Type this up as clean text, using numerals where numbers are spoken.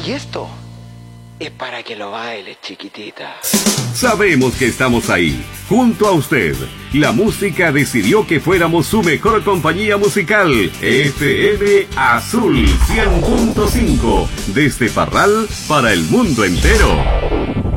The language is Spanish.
Y esto es para que lo bailes, chiquitita. Sabemos que estamos ahí, junto a usted. La música decidió que fuéramos su mejor compañía musical. FM Azul 100.5. Desde Parral para el mundo entero.